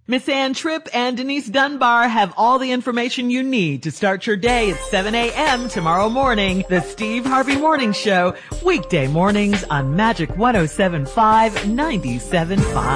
Miss Ann Tripp and Denise Dunbar have all the information you need to start your day at 7 a.m. tomorrow morning. The Steve Harvey Morning Show, weekday mornings on Magic 107.5, 97.5.